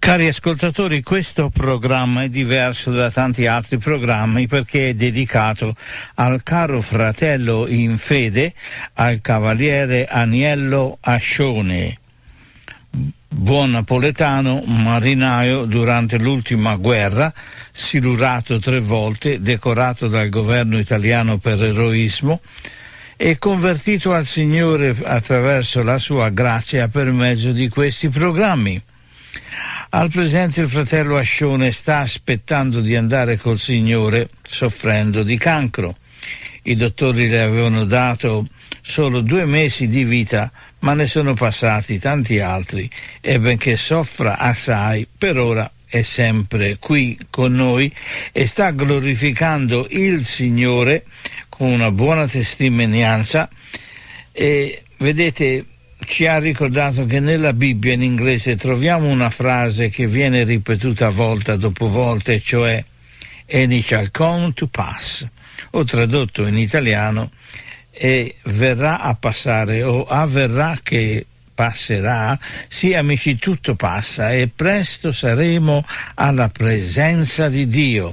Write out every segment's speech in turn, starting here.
Cari ascoltatori, questo programma è diverso da tanti altri programmi perché è dedicato al caro fratello in fede, al cavaliere Aniello Ascione, buon napoletano, marinaio durante l'ultima guerra, silurato 3 volte, decorato dal governo italiano per eroismo e convertito al Signore attraverso la sua grazia per mezzo di questi programmi. Al presente il fratello Ascione sta aspettando di andare col Signore, soffrendo di cancro. I dottori le avevano dato solo 2 mesi di vita, ma ne sono passati tanti altri e benché soffra assai, per ora è sempre qui con noi e sta glorificando il Signore con una buona testimonianza. E vedete, ci ha ricordato che nella Bibbia in inglese troviamo una frase che viene ripetuta volta dopo volta, e cioè "and it shall come to pass", o tradotto in italiano "e verrà a passare" o "avverrà che passerà". Sì, amici, tutto passa e presto saremo alla presenza di Dio.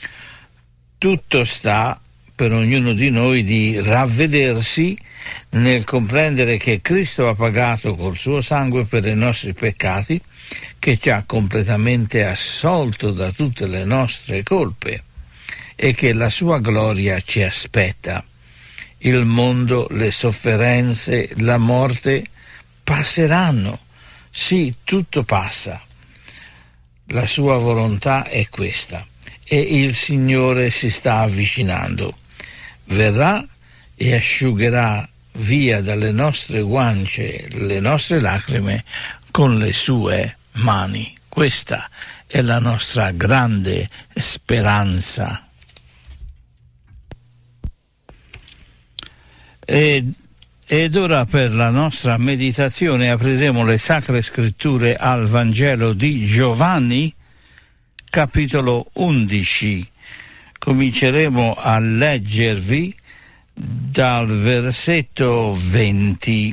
Tutto sta per ognuno di noi di ravvedersi nel comprendere che Cristo ha pagato col suo sangue per i nostri peccati, che ci ha completamente assolto da tutte le nostre colpe e che la sua gloria ci aspetta. Il mondo, le sofferenze, la morte passeranno. Sì, tutto passa. La sua volontà è questa e il Signore si sta avvicinando. Verrà e asciugherà via dalle nostre guance le nostre lacrime con le sue mani. Questa è la nostra grande speranza. Ed ora per la nostra meditazione apriremo le Sacre Scritture al Vangelo di Giovanni, capitolo 11. Cominceremo a leggervi dal versetto 20.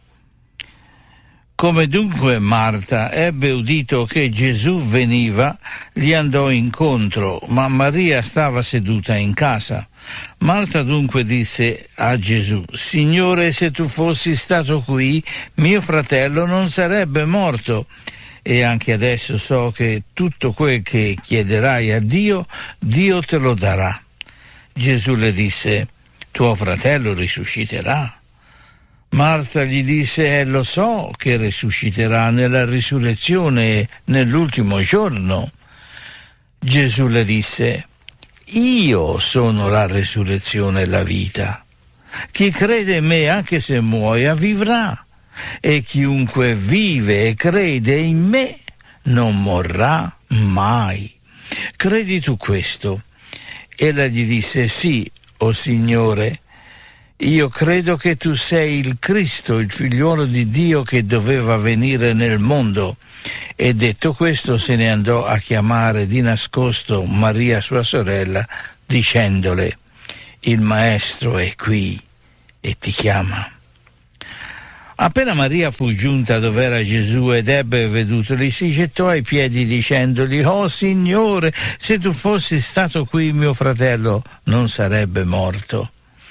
Come dunque Marta ebbe udito che Gesù veniva, gli andò incontro, ma Maria stava seduta in casa. Marta dunque disse a Gesù: Signore, se tu fossi stato qui, mio fratello non sarebbe morto. E anche adesso so che tutto quel che chiederai a Dio, Dio te lo darà. Gesù le disse: tuo fratello risusciterà. Marta gli disse: lo so che risusciterà nella risurrezione nell'ultimo giorno. Gesù le disse: io sono la risurrezione e la vita. Chi crede in me, anche se muoia, vivrà. E chiunque vive e crede in me non morrà mai. Credi tu questo? Ella gli disse: sì, o Signore, io credo che tu sei il Cristo, il figliuolo di Dio che doveva venire nel mondo. E detto questo se ne andò a chiamare di nascosto Maria sua sorella, dicendole: il Maestro è qui e ti chiama. Appena Maria fu giunta dove era Gesù ed ebbe vedutoli, si gettò ai piedi dicendogli: oh Signore, se tu fossi stato qui, mio fratello non sarebbe morto.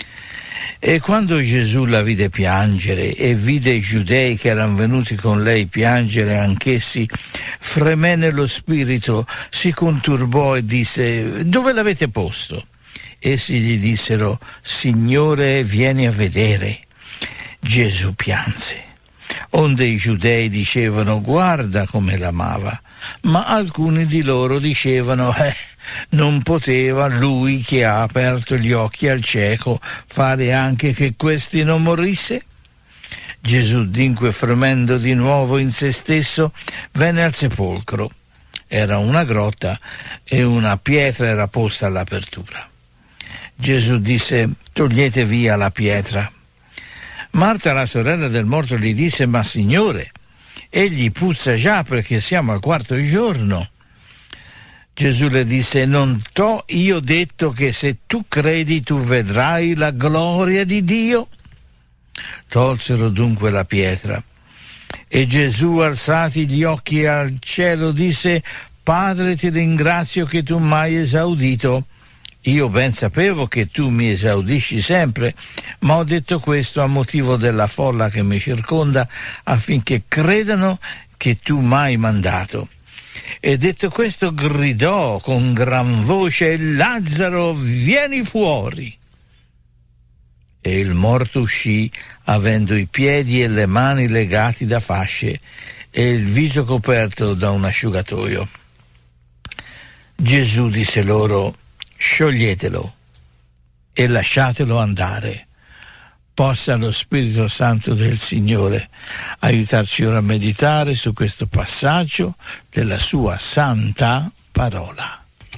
E quando Gesù la vide piangere e vide i giudei che erano venuti con lei piangere anch'essi, fremé nello spirito, si conturbò e disse: dove l'avete posto? Essi gli dissero: Signore, vieni a vedere. Gesù pianse. Onde i giudei dicevano: guarda come l'amava. Ma alcuni di loro dicevano: non poteva lui che ha aperto gli occhi al cieco fare anche che questi non morisse? Gesù, dunque, fremendo di nuovo in se stesso, venne al sepolcro. Era una grotta e una pietra era posta all'apertura. Gesù disse: togliete via la pietra. Marta, la sorella del morto, gli disse: ma Signore, egli puzza già perché siamo al 4° giorno. Gesù le disse: non t'ho io detto che se tu credi tu vedrai la gloria di Dio? Tolsero dunque la pietra. E Gesù, alzati gli occhi al cielo, disse: Padre, ti ringrazio che tu mi hai esaudito. Io ben sapevo che tu mi esaudisci sempre, ma ho detto questo a motivo della folla che mi circonda, affinché credano che tu mi hai mandato. E detto questo gridò con gran voce: Lazzaro, vieni fuori! E il morto uscì, avendo i piedi e le mani legati da fasce e il viso coperto da un asciugatoio. Gesù disse loro: scioglietelo e lasciatelo andare. Possa lo Spirito Santo del Signore aiutarci ora a meditare su questo passaggio della sua santa parola.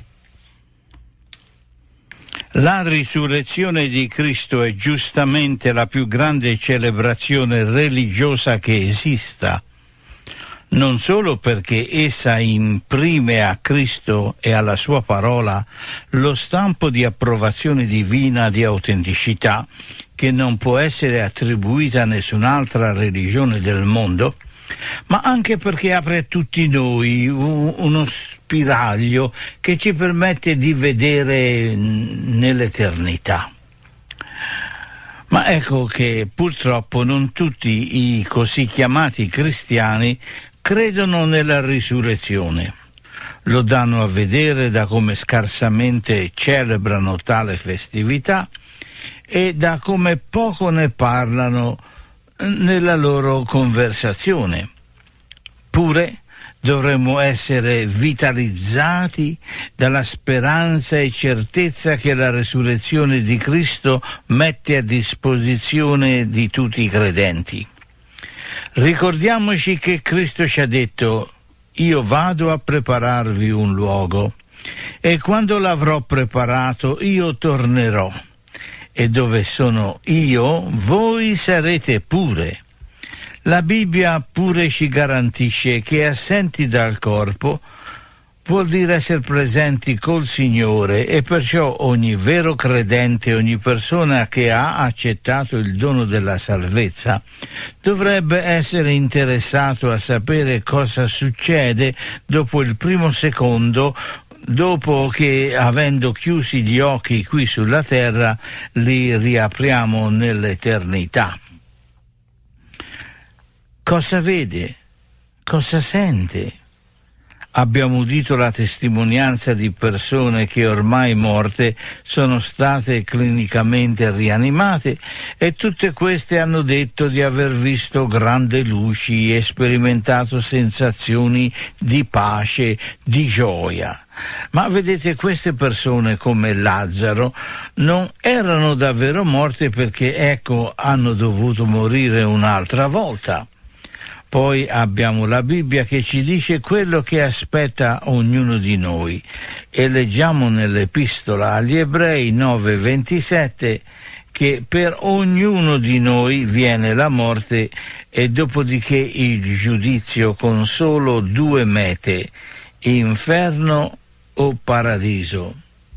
La risurrezione di Cristo è giustamente la più grande celebrazione religiosa che esista, non solo perché essa imprime a Cristo e alla sua parola lo stampo di approvazione divina di autenticità che non può essere attribuita a nessun'altra religione del mondo, ma anche perché apre a tutti noi uno spiraglio che ci permette di vedere nell'eternità. Ma ecco che purtroppo non tutti i così chiamati cristiani credono nella risurrezione. Lo danno a vedere da come scarsamente celebrano tale festività e da come poco ne parlano nella loro conversazione. Pure dovremmo essere vitalizzati dalla speranza e certezza che la resurrezione di Cristo mette a disposizione di tutti i credenti. Ricordiamoci che Cristo ci ha detto: io vado a prepararvi un luogo e quando l'avrò preparato io tornerò, e dove sono io voi sarete pure. La Bibbia pure ci garantisce che assenti dal corpo vuol dire essere presenti col Signore, e perciò ogni vero credente, ogni persona che ha accettato il dono della salvezza dovrebbe essere interessato a sapere cosa succede dopo il primo secondo, dopo che, avendo chiusi gli occhi qui sulla terra, li riapriamo nell'eternità. Cosa vede? Cosa sente? Abbiamo udito la testimonianza di persone che ormai morte sono state clinicamente rianimate, e tutte queste hanno detto di aver visto grandi luci e sperimentato sensazioni di pace, di gioia. Ma vedete, queste persone, come Lazzaro, non erano davvero morte perché, hanno dovuto morire un'altra volta. Poi abbiamo la Bibbia che ci dice quello che aspetta ognuno di noi, e leggiamo nell'Epistola agli Ebrei 9:27 che per ognuno di noi viene la morte e dopodiché il giudizio, con solo due mete: inferno o paradiso.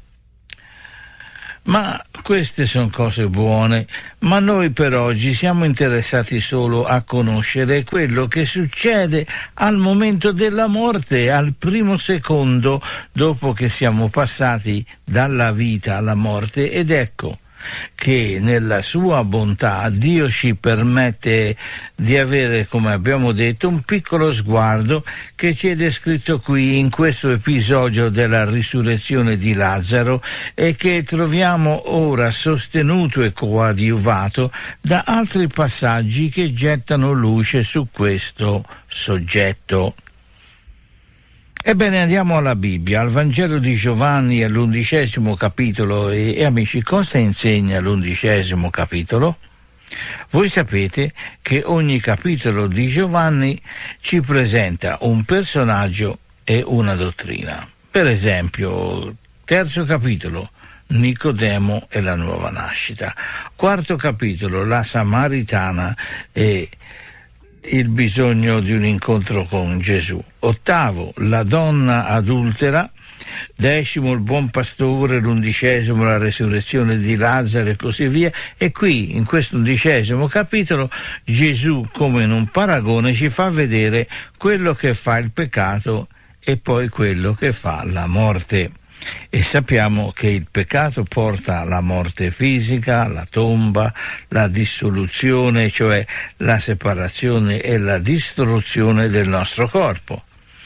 Ma queste sono cose buone, ma noi per oggi siamo interessati solo a conoscere quello che succede al momento della morte, al primo secondo dopo che siamo passati dalla vita alla morte. Ed ecco che nella sua bontà Dio ci permette di avere, come abbiamo detto, un piccolo sguardo che ci è descritto qui in questo episodio della risurrezione di Lazzaro, e che troviamo ora sostenuto e coadiuvato da altri passaggi che gettano luce su questo soggetto. Ebbene, andiamo alla Bibbia, al Vangelo di Giovanni, all'11° capitolo. E amici, cosa insegna l'11° capitolo? Voi sapete che ogni capitolo di Giovanni ci presenta un personaggio e una dottrina. Per esempio, 3° capitolo, Nicodemo e la nuova nascita. 4° capitolo, la Samaritana e il bisogno di un incontro con Gesù. 8°, la donna adultera 10° il buon pastore, l'11° la resurrezione di Lazzaro e così via. E qui, in questo 11° capitolo, Gesù, come in un paragone, ci fa vedere quello che fa il peccato e poi quello che fa la morte. E sappiamo che il peccato porta alla morte fisica, la tomba, la dissoluzione, cioè la separazione e la distruzione del nostro corpo.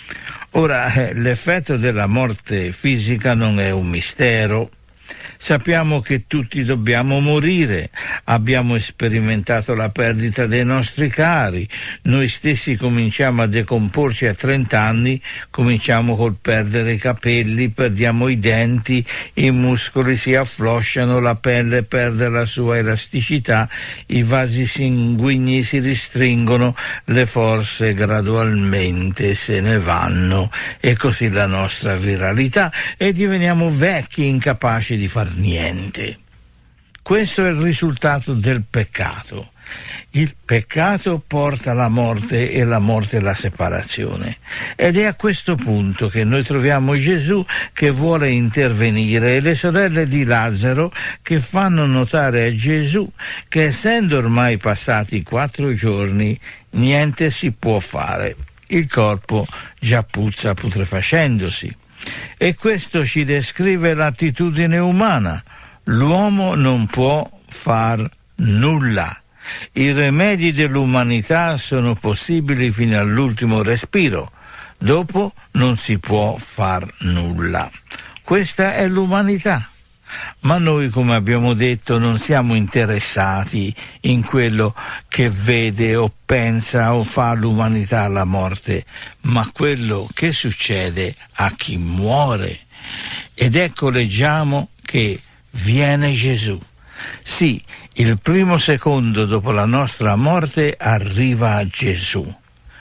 Ora, l'effetto della morte fisica non è un mistero. Sappiamo che tutti dobbiamo morire, abbiamo sperimentato la perdita dei nostri cari, noi stessi cominciamo a decomporci a 30 anni, cominciamo col perdere i capelli, perdiamo i denti, i muscoli si afflosciano, la pelle perde la sua elasticità, i vasi sanguigni si ristringono, le forze gradualmente se ne vanno e così la nostra viralità e diveniamo vecchi, incapaci di far niente. Questo è il risultato del peccato. Il peccato porta alla morte e la morte la separazione. Ed è a questo punto che noi troviamo Gesù che vuole intervenire e le sorelle di Lazzaro che fanno notare a Gesù che essendo ormai passati 4 giorni niente si può fare. Il corpo già puzza putrefacendosi. E questo ci descrive l'attitudine umana. L'uomo non può far nulla. I rimedi dell'umanità sono possibili fino all'ultimo respiro. Dopo non si può far nulla. Questa è l'umanità. Ma noi, come abbiamo detto, non siamo interessati in quello che vede o pensa o fa l'umanità alla morte, ma quello che succede a chi muore. Ed ecco leggiamo che viene Gesù. Sì, il primo secondo dopo la nostra morte arriva Gesù.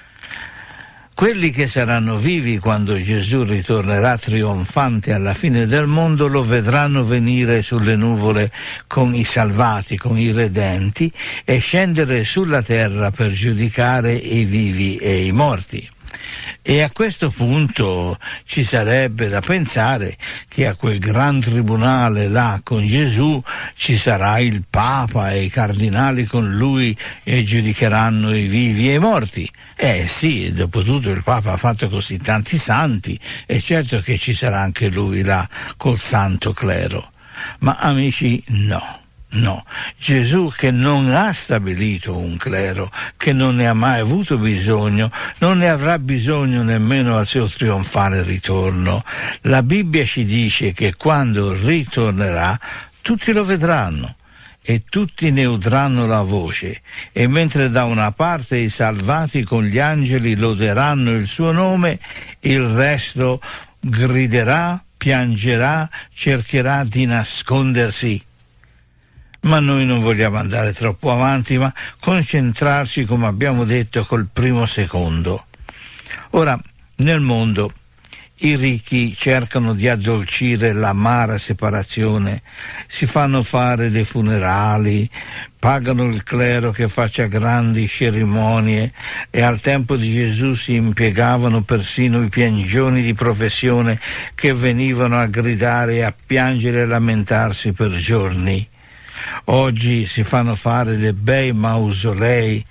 Quelli che saranno vivi quando Gesù ritornerà trionfante alla fine del mondo lo vedranno venire sulle nuvole con i salvati, con i redenti e scendere sulla terra per giudicare i vivi e i morti. E a questo punto ci sarebbe da pensare che a quel gran tribunale là con Gesù ci sarà il Papa e i cardinali con lui e giudicheranno i vivi e i morti. Sì, dopotutto il Papa ha fatto così tanti santi, è certo che ci sarà anche lui là col santo clero. Ma amici, no. Gesù, che non ha stabilito un clero, che non ne ha mai avuto bisogno, non ne avrà bisogno nemmeno al suo trionfale ritorno. La Bibbia ci dice che quando ritornerà tutti lo vedranno e tutti ne udranno la voce, e mentre da una parte i salvati con gli angeli loderanno il suo nome, il resto griderà, piangerà, cercherà di nascondersi. Ma noi non vogliamo andare troppo avanti, ma concentrarci, come abbiamo detto, col primo secondo. Ora, nel mondo i ricchi cercano di addolcire l'amara separazione, si fanno fare dei funerali, pagano il clero che faccia grandi cerimonie e al tempo di Gesù si impiegavano persino i piangioni di professione che venivano a gridare e a piangere e lamentarsi per giorni. Oggi si fanno fare dei bei mausolei,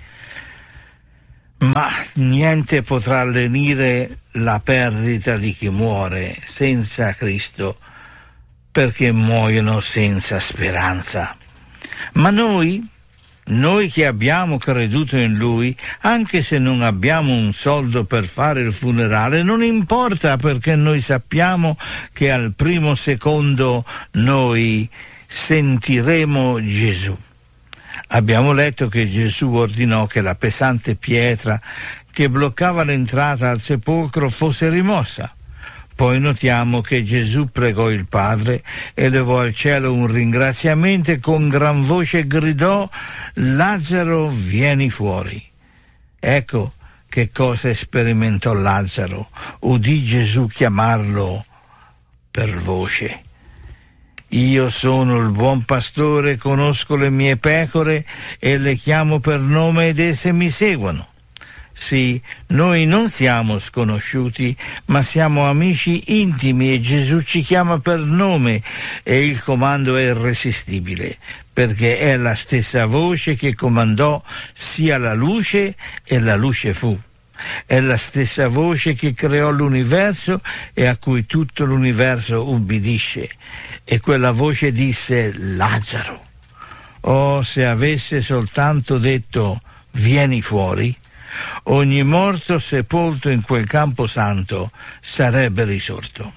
ma niente potrà lenire la perdita di chi muore senza Cristo, perché muoiono senza speranza. Ma noi che abbiamo creduto in Lui, anche se non abbiamo un soldo per fare il funerale, non importa, perché noi sappiamo che al primo secondo noi sentiremo Gesù. Abbiamo letto che Gesù ordinò che la pesante pietra che bloccava l'entrata al sepolcro fosse rimossa. Poi notiamo che Gesù pregò il Padre, elevò al cielo un ringraziamento e con gran voce gridò: Lazzaro, vieni fuori. Ecco che cosa sperimentò Lazzaro. Udì Gesù chiamarlo per voce. Io sono il buon pastore, conosco le mie pecore e le chiamo per nome ed esse mi seguono. Sì, noi non siamo sconosciuti, ma siamo amici intimi e Gesù ci chiama per nome e il comando è irresistibile, perché è la stessa voce che comandò sia la luce e la luce fu. È la stessa voce che creò l'universo e a cui tutto l'universo ubbidisce. E quella voce disse: Lazzaro. Oh, se avesse soltanto detto: vieni fuori, ogni morto sepolto in quel camposanto sarebbe risorto.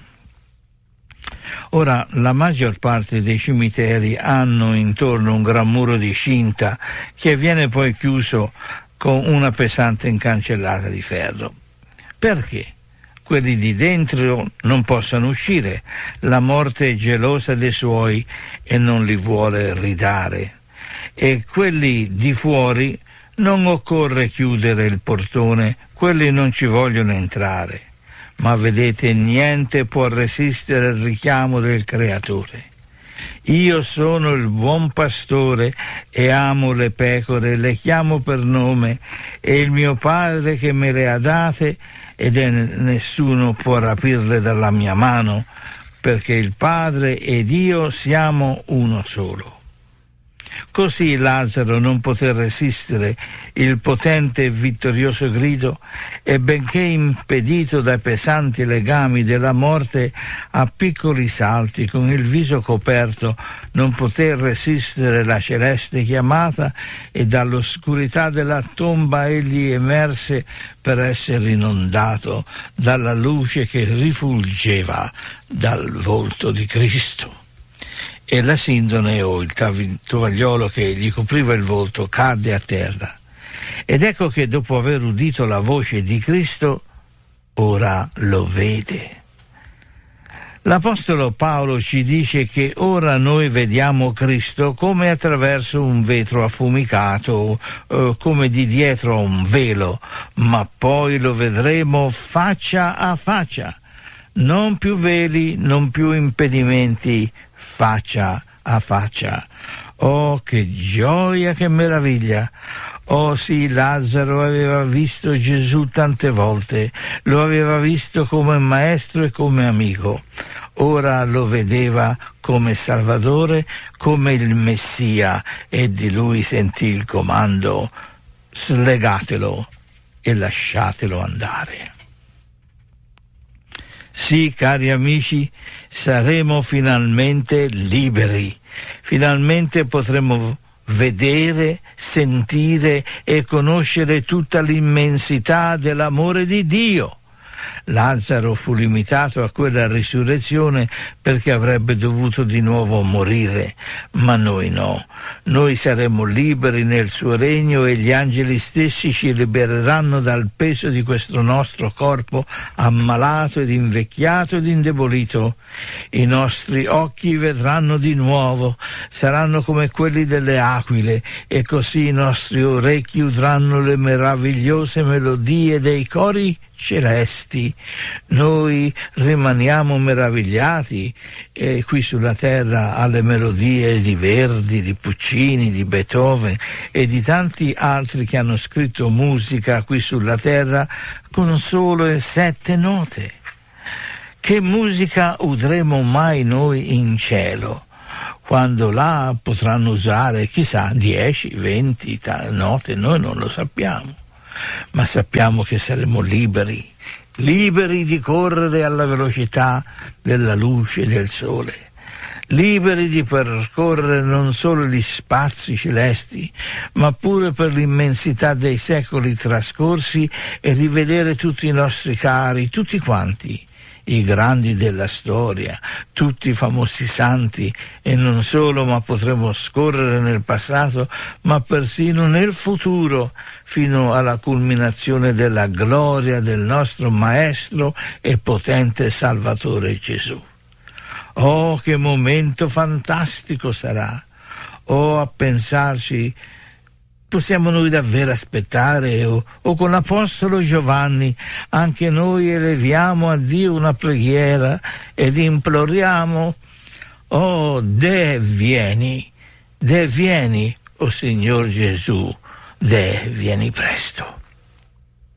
Ora, la maggior parte dei cimiteri hanno intorno un gran muro di cinta che viene poi chiuso con una pesante incancellata di ferro. Perché? Quelli di dentro non possano uscire. La morte è gelosa dei suoi e non li vuole ridare. E quelli di fuori non occorre chiudere il portone, quelli non ci vogliono entrare. Ma vedete, niente può resistere al richiamo del Creatore. Io sono il buon pastore e amo le pecore, le chiamo per nome, e il mio Padre che me le ha date, ed nessuno può rapirle dalla mia mano, perché il Padre ed io siamo uno solo. Così Lazzaro non poté resistere il potente e vittorioso grido e, benché impedito dai pesanti legami della morte, a piccoli salti, con il viso coperto, non poté resistere la celeste chiamata e dall'oscurità della tomba egli emerse per essere inondato dalla luce che rifulgeva dal volto di Cristo. E la sindone o il tovagliolo che gli copriva il volto cadde a terra. Ed ecco che dopo aver udito la voce di Cristo, ora lo vede. L'Apostolo Paolo ci dice che ora noi vediamo Cristo come attraverso un vetro affumicato, come di dietro a un velo, ma poi lo vedremo faccia a faccia. Non più veli, non più impedimenti, faccia a faccia. Oh, che gioia, che meraviglia! Oh sì, Lazzaro aveva visto Gesù tante volte, lo aveva visto come maestro e come amico. Ora lo vedeva come Salvatore, come il Messia, e di lui sentì il comando: slegatelo e lasciatelo andare. Sì, cari amici, saremo finalmente liberi, finalmente potremo vedere, sentire e conoscere tutta l'immensità dell'amore di Dio. Lazzaro fu limitato a quella risurrezione perché avrebbe dovuto di nuovo morire, ma noi no. Noi saremo liberi nel suo regno e gli angeli stessi ci libereranno dal peso di questo nostro corpo ammalato ed invecchiato ed indebolito. I nostri occhi vedranno di nuovo, saranno come quelli delle aquile, e così i nostri orecchi udranno le meravigliose melodie dei cori celesti. Noi rimaniamo meravigliati qui sulla terra alle melodie di Verdi, di Puccini, di Beethoven e di tanti altri che hanno scritto musica qui sulla terra con solo 7 note. Che musica udremo mai noi in cielo, quando là potranno usare chissà 10, 20 note? Noi non lo sappiamo, ma sappiamo che saremo liberi di correre alla velocità della luce del sole, liberi di percorrere non solo gli spazi celesti, ma pure per l'immensità dei secoli trascorsi e rivedere tutti i nostri cari, tutti quanti, i grandi della storia, tutti i famosi santi, e non solo, ma potremo scorrere nel passato, ma persino nel futuro, fino alla culminazione della gloria del nostro Maestro e potente Salvatore Gesù. Oh, che momento fantastico sarà! Oh, a pensarci, possiamo noi davvero aspettare o con l'Apostolo Giovanni anche noi eleviamo a Dio una preghiera ed imploriamo: oh, vieni, o Signor Gesù, vieni presto.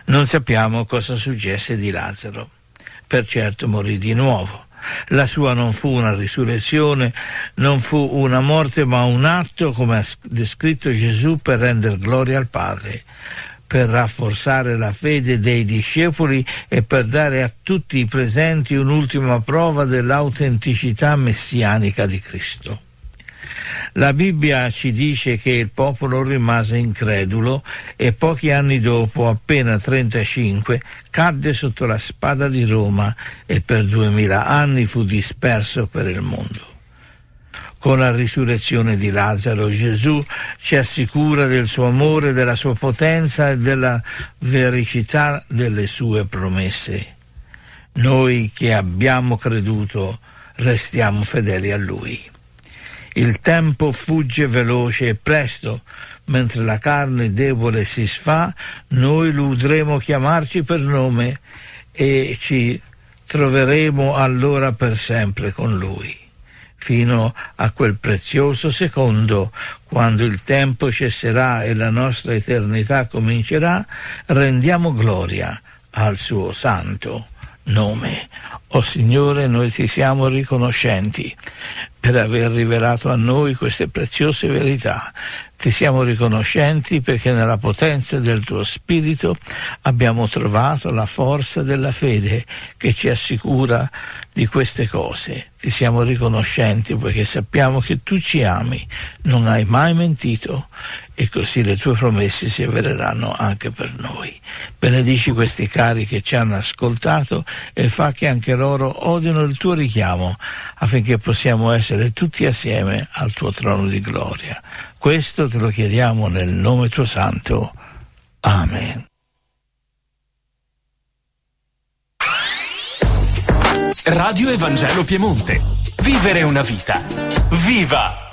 Non sappiamo cosa successe di Lazzaro. Per certo morì di nuovo. La sua non fu una risurrezione, non fu una morte, ma un atto, come ha descritto Gesù, per rendere gloria al Padre, per rafforzare la fede dei discepoli e per dare a tutti i presenti un'ultima prova dell'autenticità messianica di Cristo. La Bibbia ci dice che il popolo rimase incredulo e pochi anni dopo, appena 35, cadde sotto la spada di Roma e per 2000 anni fu disperso per il mondo. Con la risurrezione di Lazzaro, Gesù ci assicura del suo amore, della sua potenza e della vericità delle sue promesse. Noi che abbiamo creduto restiamo fedeli a Lui. Il tempo fugge veloce e presto, mentre la carne debole si sfà, noi lo udremo chiamarci per nome e ci troveremo allora per sempre con Lui. Fino a quel prezioso secondo, quando il tempo cesserà e la nostra eternità comincerà, rendiamo gloria al suo santo nome. O Signore, noi ti siamo riconoscenti per aver rivelato a noi queste preziose verità. Ti siamo riconoscenti perché nella potenza del tuo Spirito abbiamo trovato la forza della fede che ci assicura di queste cose. Ti siamo riconoscenti perché sappiamo che tu ci ami, non hai mai mentito e così le tue promesse si avvereranno anche per noi. Benedici questi cari che ci hanno ascoltato e fa che anche loro odino il tuo richiamo affinché possiamo essere tutti assieme al tuo trono di gloria. Questo te lo chiediamo nel nome tuo santo. Amen. Radio Evangelo Piemonte. Vivere una vita. Viva!